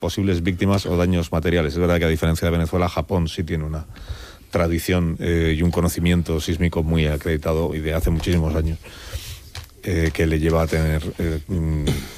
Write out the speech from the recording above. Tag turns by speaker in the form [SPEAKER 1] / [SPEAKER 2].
[SPEAKER 1] posibles víctimas o daños materiales. Es verdad que a diferencia de Venezuela, Japón sí tiene una tradición y un conocimiento sísmico muy acreditado y de hace muchísimos años, que le lleva a tener